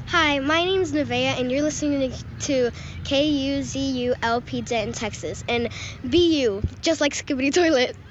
Hi, my name's Nevaeh, and you're listening to KUZULP Denton, Texas, and BU, just like Skibbity Toilet.